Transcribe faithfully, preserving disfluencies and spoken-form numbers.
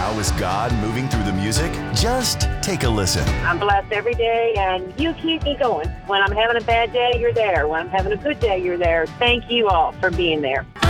how is God moving through the music? Just take a listen. I'm blessed every day, and you keep me going. When I'm having a bad day, you're there. When I'm having a good day, you're there. Thank you all for being there.